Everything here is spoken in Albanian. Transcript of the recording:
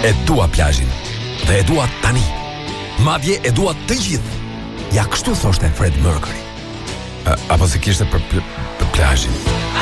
E dua plazhin. Dhe e dua tani. Madje e dua të gjithë. Ja kështu thoshte Freddie Mercury. Apo se kishte për plazhin.